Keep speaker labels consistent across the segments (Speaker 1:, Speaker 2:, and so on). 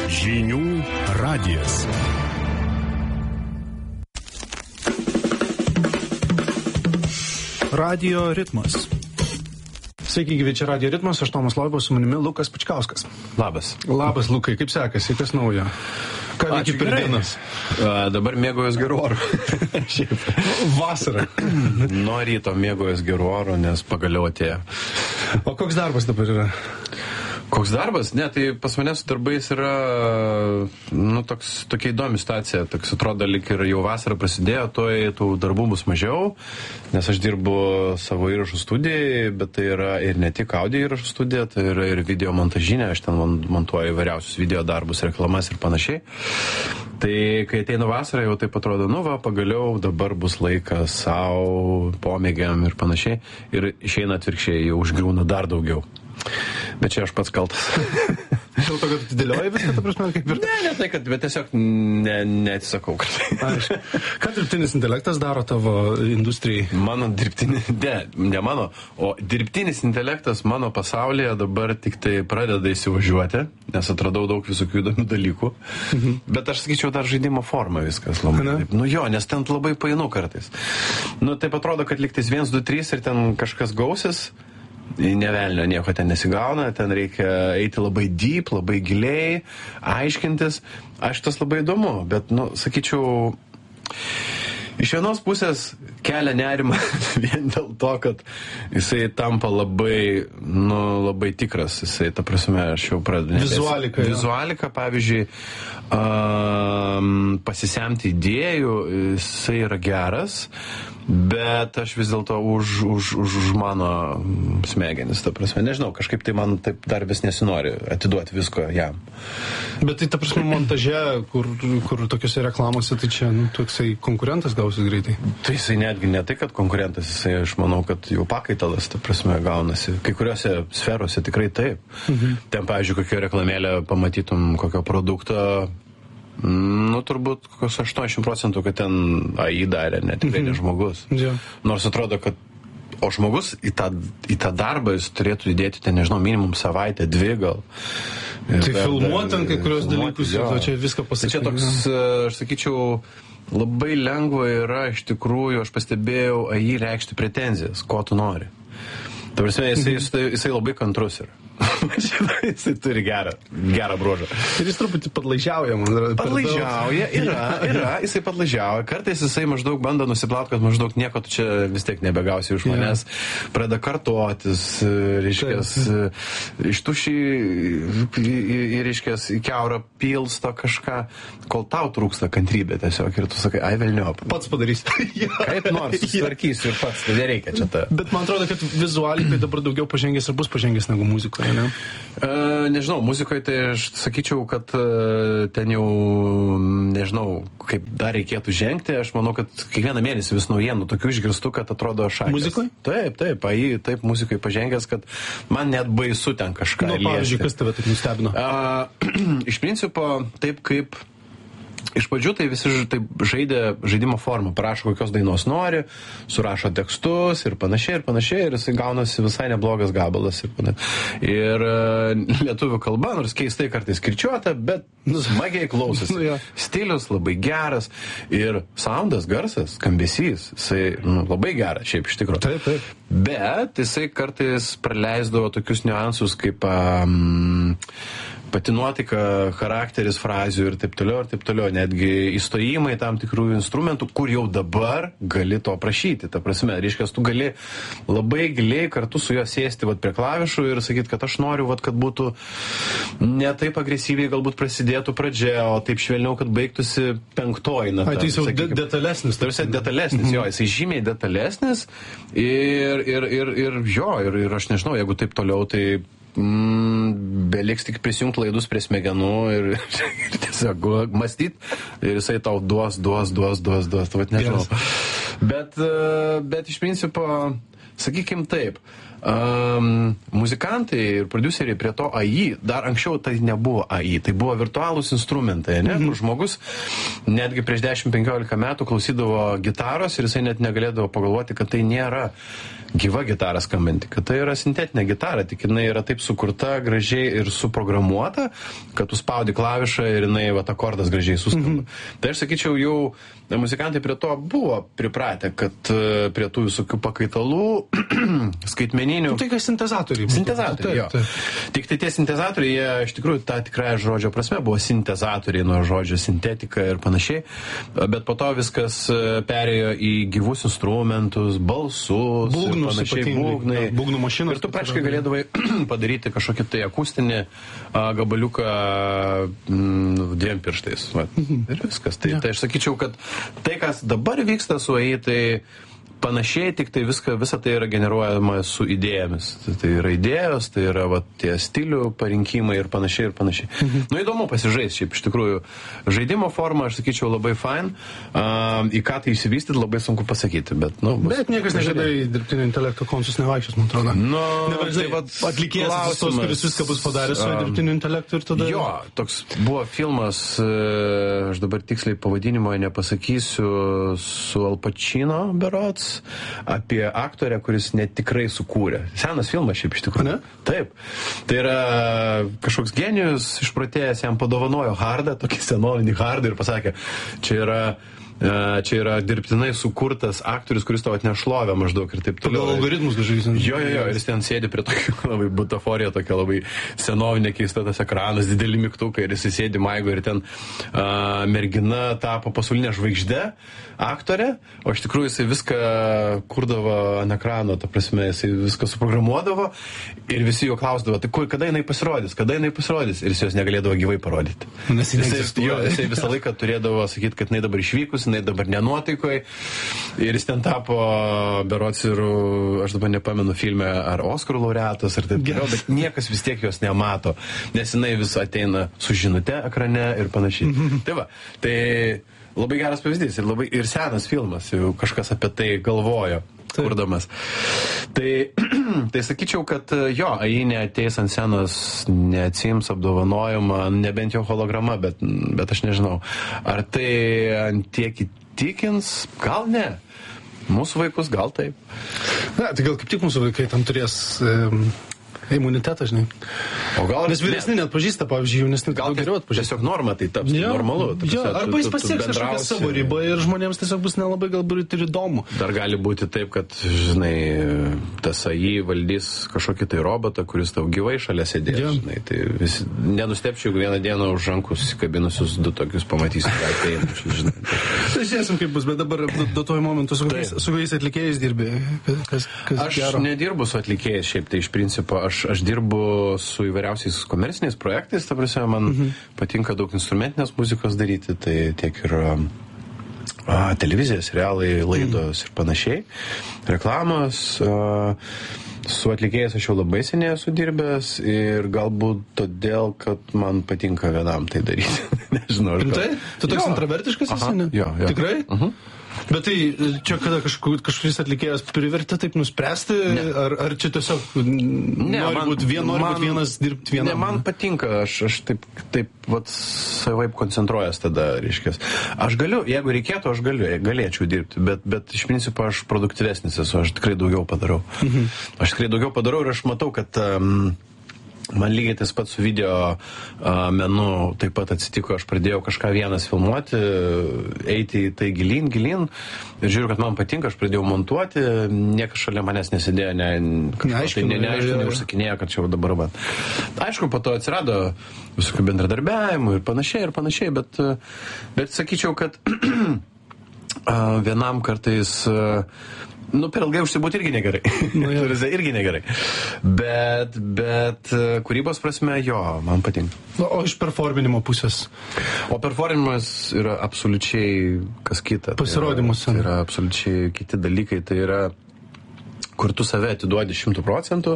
Speaker 1: Žinių radijas. Radio ritmas. Sveiki, gyvi, čia Radio ritmas, aš Tomas Loibas, su manimi Lukas Pačkauskas.
Speaker 2: Labas.
Speaker 1: Labas, Lukai, kaip sekasi, kas naujo? Ką veiki per dienas?
Speaker 2: Dabar mėgaujas geru oru.
Speaker 1: Vasara.
Speaker 2: Nuo ryto mėgaujas geru oru, nes pagaliau atėjo.
Speaker 1: O koks darbas dabar yra?
Speaker 2: Koks darbas? Ne, tai pas mane su darbais yra, tokia įdomi situacija. Toks atrodo, lyg ir jau vasara prasidėjo, tų darbų bus mažiau, nes aš dirbu savo įrašų studijai, bet tai yra ir ne tik audio įrašų studija, tai yra ir video montažinė, aš ten montuoju įvairiausius video darbus, reklamas ir panašiai. Tai kai ateina vasara, jau taip atrodo, pagaliau dabar bus laikas savo pomėgiam ir panašiai, ir išeina atvirkščiai, jau užgriūna dar daugiau. Bet čia aš pats kaltas.
Speaker 1: Dėl to, kad atidėlioji viską, ta prasme, kaip ir...
Speaker 2: Ne tai, kad, bet tiesiog neatsisakau.
Speaker 1: Ką dirbtinis intelektas daro tavo industrijai?
Speaker 2: Mano dirbtinis intelektas mano pasaulyje dabar tik tai pradeda įsivažiuoti, nes atradau daug visokių įdomių dalykų. Bet aš sakyčiau, dar žaidimo forma viskas labai. Nes ten labai painu kartais. Taip atrodo, kad liktais 1, 2, 3 ir ten kažkas gausis. Nevelnio nieko ten nesigauna, ten reikia eiti labai deep, labai giliai, aiškintis. Aš tas labai įdomu, bet, sakyčiau, iš vienos pusės kelia nerimą vien dėl to, kad jisai tampa labai tikras. Jisai, ta prasme, aš jau pradedu. Vizualika, pavyzdžiui, pasisemti idėjų, jisai yra geras, bet aš vis dėlto už mano smegenis, ta prasme, nežinau, kažkaip tai man taip dar vis nesinori atiduoti visko jam.
Speaker 1: Bet tai, ta prasme, montaže, kur tokiuose reklamose, tai čia, toksai konkurentas gausis greitai.
Speaker 2: Tai jisai netgi ne tai, kad konkurentas, jisai, aš manau, kad jau pakaitalas, ta prasme, gaunasi. Kai kuriuose sferose tikrai taip. Ten, pavyzdžiui, kokio reklamėlę pamatytum kokio produkto, turbūt 80%, kad ten AI darė, ne tikrai ne žmogus. Nors atrodo, kad o žmogus į tą darbą jis turėtų įdėti, ten, nežinau, minimum savaitę, 2 gal.
Speaker 1: Tai filmuot ten kai kurios dalykus, čia viską pasakyti.
Speaker 2: Tai čia toks, aš sakyčiau, labai lengva yra, iš tikrųjų, aš pastebėjau, AI reikšti pretenzijas, ko tu nori. Ta prasme, jisai labai kantrus yra. Jisai turi gerą bruožą.
Speaker 1: Ir jis truputį padlaižiauja, man yra.
Speaker 2: Padlaižiauja, jisai padlaižiauja. Kartais jisai maždaug bando nusiplaut, kad maždaug nieko tu čia vis tiek nebegausi iš manęs. Pradeda kartotis, reiškias, iš tušį, reiškias, į kiaurą pilsto kažką, kol tau trūksta kantrybė tiesiog. Ir tu sakai, ai velniop.
Speaker 1: Pats padarysi.
Speaker 2: Kaip nors susitvarkysiu ir pats, tai nereikia čia ta.
Speaker 1: Bet man atrodo, kad vizualikai dabar daugiau pažengęs ir bus pažengęs negu muzikoje.
Speaker 2: Nežinau, muzikoje tai aš sakyčiau, kad ten jau, nežinau, kaip dar reikėtų žengti. Aš manau, kad kiekvieną mėnesį vis naujienų tokių išgirstu, kad atrodo šakės.
Speaker 1: Muzikoje?
Speaker 2: Taip, muzikai pažengęs, kad man net baisu ten kažką liesti.
Speaker 1: Pavyzdžiui, kas tave taip nustebino?
Speaker 2: Iš principo, taip kaip iš pradžių tai visi taip žaidė žaidimo formą, parašo kokios dainos nori, surašo tekstus ir panašiai, ir jisai gaunasi visai neblogas gabalas. Ir lietuvių kalba, nors keistai kartais kirčiuota, bet smagiai klausosi. Stilius labai geras ir soundas, garsas, skambesys, jisai labai geras, šiaip iš tikrųjų.
Speaker 1: Taip.
Speaker 2: Bet jisai kartais praleisdavo tokius niuansus kaip pati nuotaika, charakteris, frazių ir taip toliau, netgi įstojimai tam tikrų instrumentų, kur jau dabar gali to prašyti. Ta prasme, reiškia, tu gali labai giliai kartu su juo sėsti prie klavišų ir sakyti, kad aš noriu, kad būtų ne taip agresyviai galbūt prasidėtų pradžia, o taip švelniau, kad baigtųsi 5. nata.
Speaker 1: Tai jis jau detalesnis.
Speaker 2: Tarsi detalesnis, jisai žymiai detalesnis ir aš nežinau, jeigu taip toliau, tai beliks tik prisijungti laidus prie smegenų ir tiesiog mąstyti ir jisai tau duos, nežinau. Bet iš principo, sakykim taip, muzikantai ir prodiuseriai prie to AI, dar anksčiau tai nebuvo AI, tai buvo virtualūs instrumentai, ne? Kur žmogus netgi prieš 10-15 metų klausydavo gitaros ir jisai net negalėdavo pagalvoti, kad tai nėra gyva gitara skambanti, kad tai yra sintetinė gitara, tik jinai yra taip sukurta gražiai ir suprogramuota, kad tu spaudi klavišą ir jinai akordas gražiai suskamba. Tai aš sakyčiau, jau muzikantai prie to buvo pripratę, kad prie tų visokių pakaitalų skaitmeninių...
Speaker 1: Tai kas sintezatoriai.
Speaker 2: Sintezatoriai, jo. Tik tai tie sintezatoriai, jie iš tikrųjų tą tikrąją žodžio prasme buvo sintezatoriai nuo žodžio sintetika ir panašiai, bet po to viskas perėjo į gyvus instrumentus, balsus, panašiai
Speaker 1: būgnų mašinos.
Speaker 2: Ir tu praškai galėdavai padaryti kažkokį tai akustinį gabaliuką dviem pirštais. Ir viskas. Tai aš sakyčiau, kad tai, kas dabar vyksta su AI, tai panašiai, tik tai visa tai yra generuojama su idėjomis. Tai yra idėjos, tai yra tie stilių parinkimai ir panašiai ir panašiai. Nu, įdomu pasižaisti, šiaip iš tikrųjų. Žaidimo forma, aš sakyčiau, labai fine. Į ką tai įsivystyti, labai sunku pasakyti. Bet
Speaker 1: niekas nežada į dirbtinio intelekto konsus nevaikščios, man atrodo. Atlikėjas tos, kuris viską bus padaręs su dirbtiniu intelektu ir tada...
Speaker 2: Jo, toks buvo filmas, aš dabar tiksliai pavadinimo nepasakysiu, su Al Pacino berods, apie aktorę, kuris netikrai sukūrė. Senas filmas šiaip iš tikrųjų.
Speaker 1: Ne?
Speaker 2: Taip. Tai yra kažkoks genijus išprotėjęs, jam padovanojo hardą, tokį senovinį hardą ir pasakė, čia yra dirbtinai sukurtas aktorius, kuris tau atneš šlovę maždaug ir taip toliau.
Speaker 1: Gal algoritmus kažkaip.
Speaker 2: Jo, ir jis ten sėdi prie tokio labai butaforija, tokia labai senovinė keista tas ekranas, dideli mygtukai ir jis sėdi maigo ir ten mergina tapo pasaulinė žvaigždė, aktorė, o iš tikrųjų jisai viską kurdavo ant ekrano, ta prasme, jisai viską suprogramuodavo ir visi jo klausdavo, tai kada jinai pasirodys ir jis jos negalėdavo gyvai parodyti. Jisai visą laiką turėdavo sakyti, kad jinai dabar išvykus, jinai dabar nenuotaikoje ir jis ten tapo berods ir, aš dabar nepamenu filme, ar Oskarų laureatas, ar taip geriau, bet niekas vis tiek jos nemato, nes jinai vis ateina su žinute ekrane ir panašiai. Tai va, tai labai geras pavyzdys ir senas filmas, jau kažkas apie tai galvojo, kurdamas. Tai sakyčiau, kad jo, AI neateis ant scenos, neatsiims apdovanojimą, nebent jo holograma, bet aš nežinau. Ar tai ant tiek įtikins? Gal ne. Mūsų vaikus gal taip.
Speaker 1: Na, tai gal kaip tik mūsų vaikai tam turės imunitetą, žinai.
Speaker 2: O gal...
Speaker 1: Nes vyresni net pažįsta, pavyzdžiui, jaunesni gal geriau atpažįsta.
Speaker 2: Tiesiog norma tai taps normalu.
Speaker 1: Arba jis pasieks kažkokią savo ribą ir žmonėms tiesiog bus nelabai galbūt ir įdomu.
Speaker 2: Dar gali būti taip, kad, žinai, tas AI valdys kažkokį tai robotą, kuris tau gyvai šalia sėdės. Žinai, tai visi, nenustepčiau, jeigu vieną dieną už rankų susikabinusius du tokius pamatysiu, žinai.
Speaker 1: Tai žiūrėsim, kaip bus, bet dabar duotuoju momentu su kokiais atlikėjais dirbi.
Speaker 2: Aš nedirbu su atlikėjais, šiaip tai iš principo aš dirbu su įvairiausiais komerciniais projektais, ta prasme, man patinka daug instrumentinės muzikos daryti, tai tiek ir televizijas, serialai, laidos ir panašiai, reklamos. Su atlikėjais aš jau labai seniai esu dirbęs ir galbūt todėl, kad man patinka vienam tai daryti. Nežinau.
Speaker 1: Tai? Tu toks intravertiškas esi, ne?
Speaker 2: Jo.
Speaker 1: Tikrai? Bet tai čia kada kažkuris atlikėjas privertė taip nuspręsti, ar čia tiesiog nori būti vienas dirbti vienam?
Speaker 2: Ne, man patinka, aš taip vat savaip koncentruojas tada, reiškias. Aš galiu, jeigu reikėtų, aš galėčiau dirbti, bet iš principo aš produktyvesnis esu, aš tikrai daugiau padarau. Aš tikrai daugiau padarau ir aš matau, kad man lygiai tas pats su video menu taip pat atsitiko, aš pradėjau kažką vienas filmuoti, eiti į tai gilin ir žiūriu, kad man patinka, aš pradėjau montuoti, niekas šalia manęs nesidėjo, neužsakinėjo, kad čia dabar va. Aišku, po to atsirado visokių bendradarbiavimų ir panašiai, bet sakyčiau, kad vienam kartais per ilgai užsibūti irgi negerai. Irgi negerai. Bet kūrybos prasme, jo, man patinka.
Speaker 1: O iš performinimo pusės?
Speaker 2: O performinimas yra absoliučiai kas kita.
Speaker 1: Pasirodymus.
Speaker 2: Tai yra absoliučiai kiti dalykai. Tai yra, kur tu save atiduodi 100%.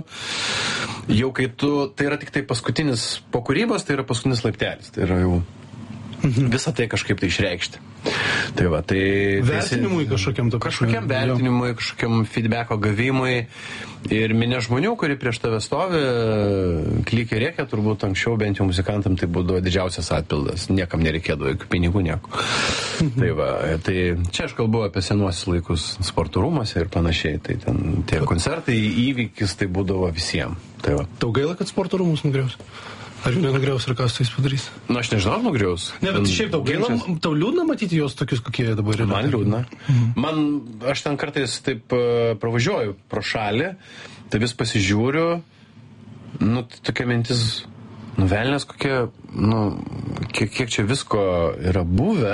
Speaker 2: Jau kai tu, tai yra tik tai paskutinis, po kūrybos tai yra paskutinis laiptelis. Tai yra jau visą tai kažkaip tai išreikšti. Tai va, tai...
Speaker 1: Vertinimui kažkokiam
Speaker 2: vertinimui, kažkokiam feedbacko gavimui ir minė žmonių, kuri prieš tave stovi, klykia rėkia, turbūt anksčiau bent jau muzikantam tai būdavo didžiausias atpildas. Niekam nereikėdavo jokių pinigų, nieko. Tai va, tai čia aš kalbu apie senuosius laikus sporto rūmuose ir panašiai. Tai ten tie koncertai, įvykis, tai būdavo visiems. Tai va.
Speaker 1: Tau gaila, kad sporto rūmus nugriaus? Ar jų nenugriaus ir kas tai padarys?
Speaker 2: Na, aš nežinau, ar nugriaus.
Speaker 1: Ne, bet šiaip tau gaila, tau liūdna matyti juos tokius, kokie jie dabar yra?
Speaker 2: Man liūdna. Aš ten kartais taip pravažiuoju pro šalį, tai vis pasižiūriu, tokia mintis, velnės kokie, kiek čia visko yra buvę,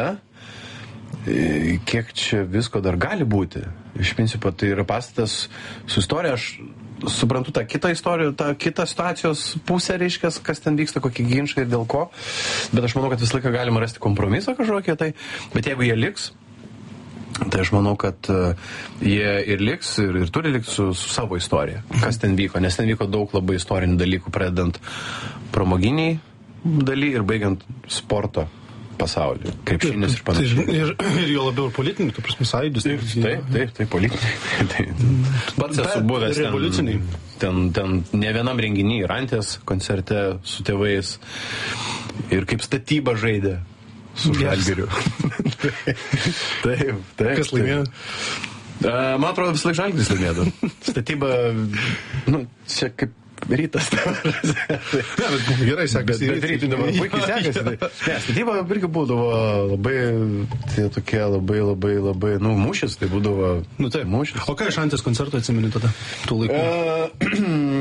Speaker 2: kiek čia visko dar gali būti. Iš principo, tai yra pastatas su istorija, aš suprantu tą kitą istoriją, tą kitą situacijos pusę, reiškia, kas ten vyksta, kokie ginčai ir dėl ko, bet aš manau, kad visą laiką galima rasti kompromisą kažkokią, bet jeigu jie liks, tai aš manau, kad jie ir liks ir turi likti su savo istorija, kas ten vyko, nes ten vyko daug labai istorinių dalykų, pradedant pramoginiai daly ir baigiant sporto pasaulį, krepšinis ir panašiai.
Speaker 1: Ir jo labiau ir politiniai, tu prasme, sąjūdis.
Speaker 2: Taip, politiniai. Pats esu buvęs ten ne vienam renginy, Rantės koncerte su tėvais ir kaip statyba žaidė su Žalgiriu. Taip.
Speaker 1: Kas laimėjo?
Speaker 2: Man atrodo, vis laik Žalgiris laimėdavo. Statyba, čia kaip Rytas.
Speaker 1: Gerai sekasi.
Speaker 2: Bet rytui dabar puikiai sekasi. Ne, statyba irgi būdavo labai, tai tokie labai, mūšis, tai būdavo mūšis.
Speaker 1: O ką iš Rantės koncerto atsimeni tada, tų laikų?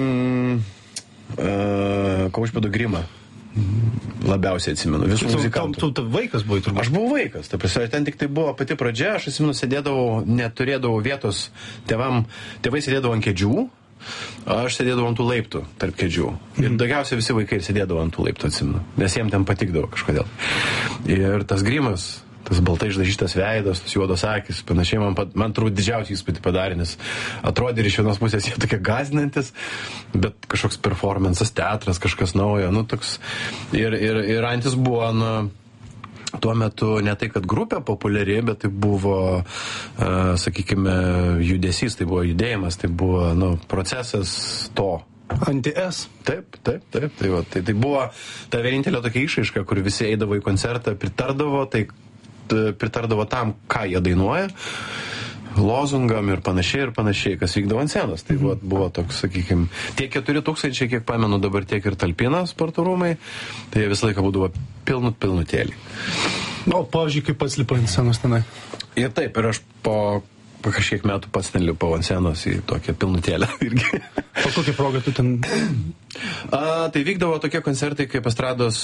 Speaker 2: Kaušpėdo Grimą. Labiausiai atsimenu. Visų muzikantų.
Speaker 1: Tu vaikas buvai turbūt?
Speaker 2: Aš buvau vaikas. Tai prasme, ten tik tai buvo pati pradžia, aš atsimenu, sėdėdavau, neturėdavau vietos tėvai sėdėdavo ant kėdžių, aš sėdėdavau ant tų laiptų tarp kėdžių. Ir daugiausiai visi vaikai sėdėdavo ant tų laiptų, atsimenu, nes jiems ten patikdavo kažkodėl. Ir tas Grimas, tas baltai išdažytas veidas, tas juodos akis, panašiai man turbūt didžiausiai įspūdį padarė, nes atrodė ir iš vienos pusės jie tokie gąsdinantis, bet kažkoks performances, teatras, kažkas naujo, toks. Ir Rantis buvo, tuo metu ne tai, kad grupė populiari, bet tai buvo, sakykime, judesys, tai buvo judėjimas, tai buvo, procesas to.
Speaker 1: Anti-S.
Speaker 2: Taip. Tai buvo ta vienintelė tokia išraiška, kur visi eidavo į koncertą, pritardavo tam, ką jie dainuoja, lozungam ir panašiai, kas vykdavo ant scenos. Tai buvo toks, sakykime, tie 4000, kiek pamenu dabar, tiek ir talpina sporto rūmai, tai jie visą laiką būdavo pilnutėlį.
Speaker 1: O, pavyzdžiui, kaip pats lipa ant scenos tenai?
Speaker 2: Ir taip, ir aš po kažkiek metų pats ten lipau ant scenos į tokią pilnutėlę irgi.
Speaker 1: O kokią progą tu ten?
Speaker 2: Tai vykdavo tokie koncertai kaip Estrados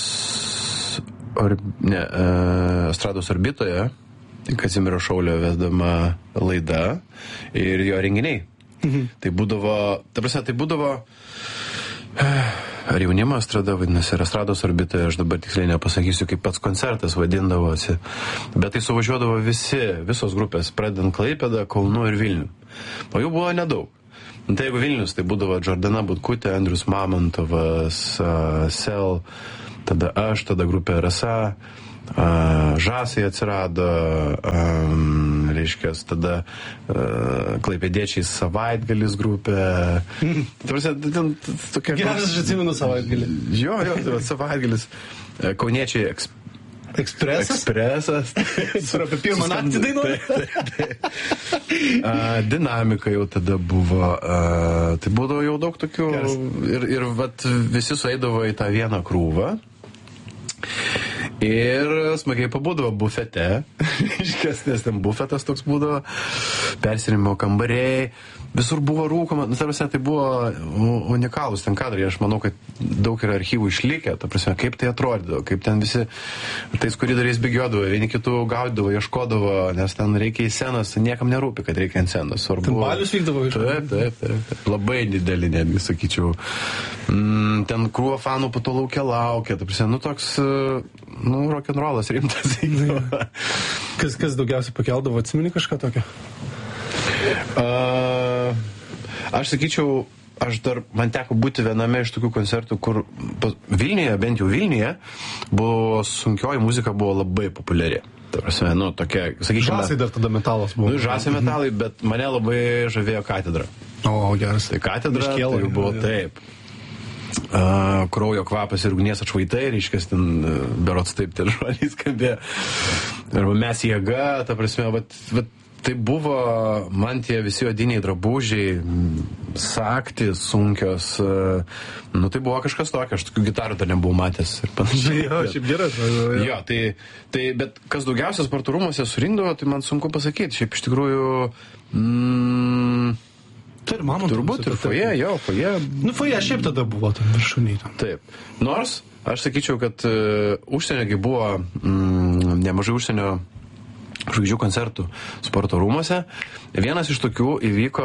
Speaker 2: orbitoje, Kazimiero Šaulio vesdama laida ir jo renginiai. Tai būdavo, ar jaunimo estrada vadinasi, ar Estrados orbitoje, aš dabar tiksliai nepasakysiu, kaip pats koncertas vadindavosi, bet tai suvažiuodavo visos grupės, pradedant Klaipėdą, Kaunu ir Vilnių. O jų buvo nedaug. Tai jeigu Vilnius, tai būdavo Džordana Butkutė, Andrius Mamontovas, Sel, tada aš, tada grupė Rasa, Žasai atsirado, reiškia, tada klaipėdiečiai Savaitgalis grupė.
Speaker 1: Geras, aš atsimenu Savaitgalį.
Speaker 2: Jo, Savaitgalis. Kauniečiai
Speaker 1: Ekspresas. Sur apie pirmą naktį dainuoja.
Speaker 2: Dinamika jau tada buvo. Tai būdavo jau daug tokių. Ir visi sueidavo į tą vieną krūvą. Ir smagiai pabūdavo bufete, nes ten bufetas toks būdavo, persirimo kambariai, visur buvo rūkoma, tai buvo unikalūs ten kadrai, aš manau, kad daug yra archyvų išlikę, ta prasme, kaip tai atrodydavo, kaip ten visi tais koridoriais bėgiodavo, vieni kitų gaudavo, ieškodavo, nes ten reikia į scenas, niekam nerūpi, kad reikia ant scenos.
Speaker 1: Ten balius vykdavo iš.
Speaker 2: Taip, labai didelį netgi, sakyčiau. Ten krūva fanų po to laukia, ta prasme, toks, rock'n'rollas rimtas.
Speaker 1: Kas daugiausiai pakeldavo, atsimeni kažką tokio?
Speaker 2: Aš sakyčiau, man teko būti viename iš tokių koncertų, kur Vilniuje, bent jau Vilniuje, sunkioji muzika buvo labai populiari. Ta prasme, tokia, sakykime...
Speaker 1: Žasai dar tada metalas buvo.
Speaker 2: Žasai metalai, bet mane labai žavėjo Katedra.
Speaker 1: O, geras.
Speaker 2: Tai Katedra tai buvo taip. Kraujo kvapas ir ugnies atšvaitai, reiškia, ten berods taip tie žodžiai skambėjo. Arba mes jėga, ta prasme, tai buvo man tie visi odiniai drabužiai, sakti, sunkios, tai buvo kažkas tokio, aš tokių gitarų dar nebuvau matęs ir panašiai.
Speaker 1: Jo, šiaip geras.
Speaker 2: Jo, tai, bet kas daugiausia sporto rūmuose surinkdavo, tai man sunku pasakyti, šiaip iš tikrųjų...
Speaker 1: Tai ir mano
Speaker 2: turbūt ir foje, jo, foje.
Speaker 1: Foje šiaip tada buvo tam viršūniai.
Speaker 2: Taip. Nors, aš sakyčiau, kad užsieniogi buvo nemažai užsienio žvaigždžių koncertų sporto rūmuose. Vienas iš tokių įvyko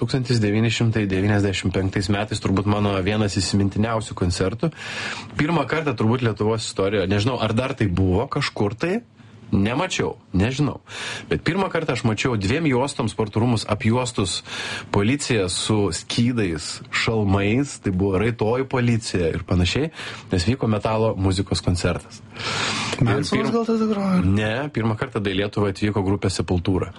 Speaker 2: 1995 metais, turbūt mano vienas įsimintiniausių koncertų. Pirmą kartą turbūt Lietuvos istorijoje, nežinau, ar dar tai buvo kažkur tai, nemačiau, nežinau. Bet pirmą kartą aš mačiau 2 juostom sporto rūmus apjuostus policiją su skydais, šalmais, tai buvo raitoji policija ir panašiai, nes vyko metalo muzikos koncertas.
Speaker 1: Mansonas gal tada grojo?
Speaker 2: Ne, pirmą kartą į Lietuvą atvyko grupė Sepultura.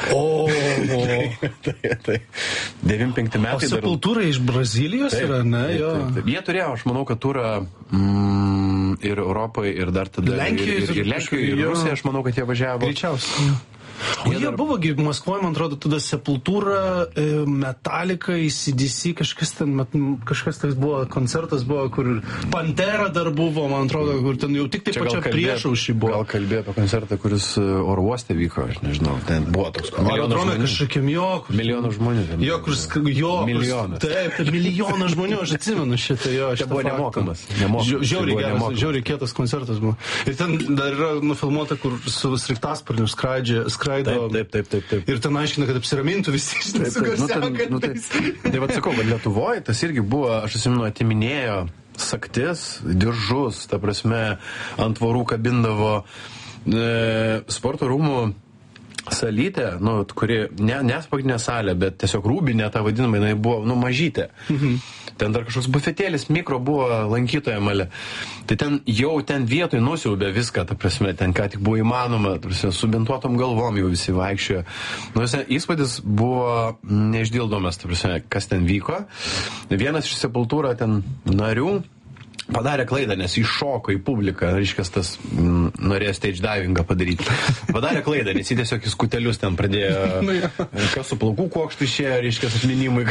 Speaker 2: Tai 95 metai.
Speaker 1: O Sepultura iš Brazilijos yra, ne?
Speaker 2: Taip. Jie turėjo, aš manau, kad turą ir Europoje, ir dar tada
Speaker 1: Lenkijoje,
Speaker 2: ir Rusijoje, aš manau, kad jie važiavo.
Speaker 1: Greičiausiai. O jie buvogi Maskvoje, man atrodo, tada Sepultura, Metallica, AC/DC, kažkas tai buvo, koncertas buvo, kur Pantera dar buvo, man atrodo, kur ten jau tik tai pačia priešaušį buvo.
Speaker 2: Gal kalbėjo apie koncertą, kuris oro uoste vyko, aš nežinau, ten buvo toks
Speaker 1: milijonas
Speaker 2: žmonių.
Speaker 1: Milijonas. Taip, milijonas žmonių, aš atsimenu šitą jo.
Speaker 2: Tai buvo nemokamas.
Speaker 1: Žiauriai kietas koncertas buvo. Ir ten dar yra nufilmuota, kur su sraigtasparniu skraido.
Speaker 2: Taip.
Speaker 1: Ir ten aiškina, kad apsiramintų visi su garsiakalbiais.
Speaker 2: Tai sakau, kad Lietuvoje tas irgi buvo, aš atsimenu, atiminėjo saktis, diržus, ta prasme, ant tvorų kabindavo sporto rūmų salytė, kuri ne pagrindinė salė, bet tiesiog rūbinė, ta vadinama, jinai buvo, mažytė. Ten dar kažkoks bufetėlis mikro buvo lankytoja male. Tai ten vietoj nusiaubė viską, ta prasme, ten ką tik buvo įmanoma, su bintuotom galvom jau visi vaikščiojo. Įspūdis buvo neišdildomas, ta prasme, kas ten vyko. Vienas iš Sepultura ten narių padarė klaidą, nes iššoko į publiką, reiškia, tas norėjo stage divingą padaryti. Padarė klaidą, nes jį tiesiog į skutelius ten pradėjo, kas su plaukų kuokštų išėjo, reiškia, atminimui.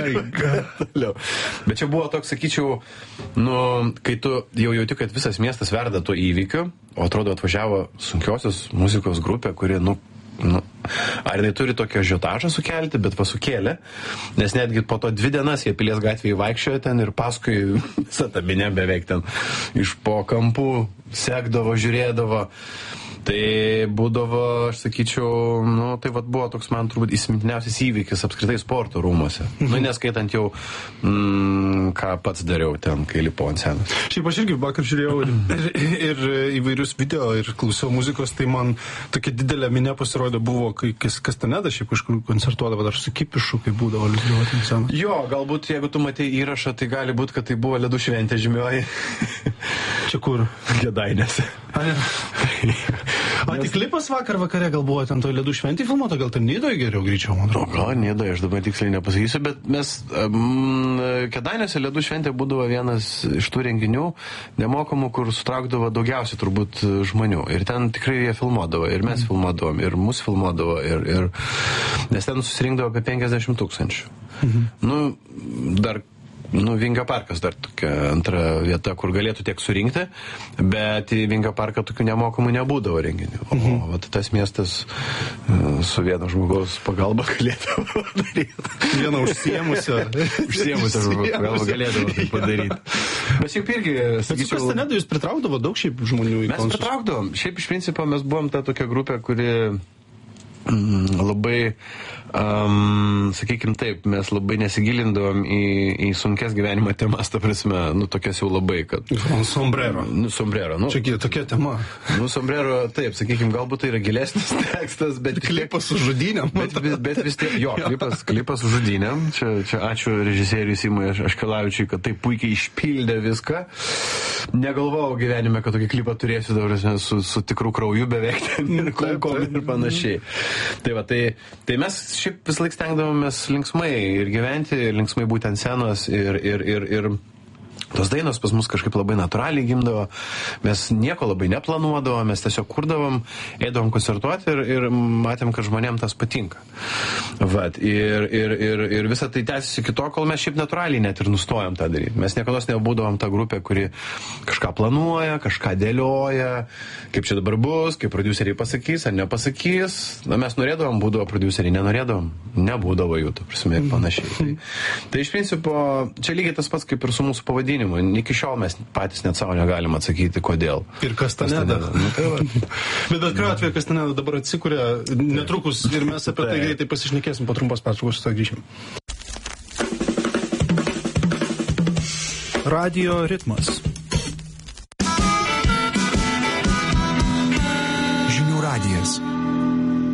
Speaker 2: Bet čia buvo toks, sakyčiau, kai tu jau jauti, kad visas miestas verda tuo įvykiu, o atrodo atvažiavo sunkiosios muzikos grupė, kuri, ar jinai turi tokio ažiotažą sukelti, bet pasukėlė, nes netgi po to 2 dienas jie Pilies gatvėje vaikščiojo ten ir paskui visą tą minę beveik ten iš po kampų sekdavo, žiūrėdavo. Tai būdavo, aš sakyčiau, tai buvo toks, man turbūt, įsimintiniausias įvykis apskritai sporto rūmuose. Neskaitant jau, ką pats dariau ten, kai lipau ant scenos.
Speaker 1: Šiaip aš irgi vakar žiūrėjau ir įvairius video ir klausiau muzikos, tai man tokia didelė minė pasirodė buvo, kai Kastaneda šiaip kažkur koncertuodavo dar su Kipišu, kai būdavo liūdėvoti ant scenos.
Speaker 2: Jo, galbūt, jeigu tu matei įrašą, tai gali būti, kad tai buvo ledų šventė žymioji.
Speaker 1: Čia kur?
Speaker 2: Kėdainėse.
Speaker 1: Tai klipas vakare gal buvo ten toj ledų šventį filmuota, gal ten Nidoje geriau greičiau, man atrodo.
Speaker 2: Gal Nidoje, aš dabar tiksliai nepasakysiu, bet mes Kėdainėse ledų šventė būdavo vienas iš tų renginių nemokamų, kur sutraukdavo daugiausiai turbūt žmonių. Ir ten tikrai jie filmuodavo, ir mes filmuodavom, ir mus filmuodavo, nes ten susirinkdavo apie 50 000. Dar Vingio parkas dar tokia antra vieta, kur galėtų tiek surinkti, bet į Vingio parką tokių nemokamų nebūdavo renginių. O tas miestas su vieno žmogaus pagalba galėdavo padaryti.
Speaker 1: Vieno užsiemusio
Speaker 2: žmogaus pagalba galėdavo tai padaryti. Bet šiaip irgi,
Speaker 1: sakyčiau... Bet su Kastanedu jūs pritraukdavo daug šiaip žmonių į koncertus?
Speaker 2: Mes pritraukdavom. Šiaip iš principo mes buvom ta tokia grupė, kuri labai, sakykime taip, mes labai nesigilindavom į sunkes gyvenimo temas, ta prasme, tokias jau labai, kad...
Speaker 1: Sombrero.
Speaker 2: Sombrero,
Speaker 1: Čia tokia tema.
Speaker 2: Sombrero, taip, sakykime, galbūt tai yra gilesnis tekstas, bet...
Speaker 1: Klipas su žudynėm.
Speaker 2: Bet vis tiek, jo, klipas su žudynėm. Čia ačiū režisieriui Simui Aškelavičiui, kad taip puikiai išpildė viską. Negalvojau gyvenime, kad tokį klipą turėsiu dabar su tikrų krauju beveik ir kulkom ir panašiai. Tai mes šiaip vis laik stengdavomės linksmai ir gyventi, ir linksmai būti ant scenos ir tos dainos pas mus kažkaip labai natūraliai gimdavo, mes nieko labai neplanuodavom, mes tiesiog kurdavom, eidavom koncertuoti ir matėm, kad žmonėm tas patinka. Ir visą tai tęsiasi iki to, kol mes šiaip natūraliai net ir nustojom tą daryti. Mes niekados nebūdavom ta grupė, kuri kažką planuoja, kažką dėlioja, kaip čia dabar bus, kaip prodiuseriai pasakys ar nepasakys. Mes norėdavom, būdavo prodiuseriai, nenorėdavom, nebūdavo jų, ta prasme, ir panašiai. Tai iš principo, čia lygiai tas pats kaip ir su mūsų pavadinimu. Iki šiol mes patys net savo negalim atsakyti, kodėl.
Speaker 1: Ir Kastaneda. Bet kuriuo atveju Kastaneda dabar atsikuria netrukus ir mes apie tai greitai pasišnekėsim, po trumpos pertraukos su to grįšim. Radio ritmas.
Speaker 3: Žinių radijas.